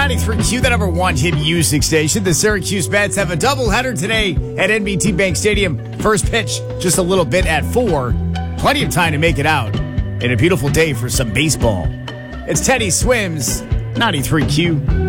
93Q, the number one hit music station. The Syracuse Mets have a doubleheader today at NBT Bank Stadium. First pitch, just a little bit at 4. Plenty of time to make it out. And a beautiful day for some baseball. It's Teddy Swims, 93Q.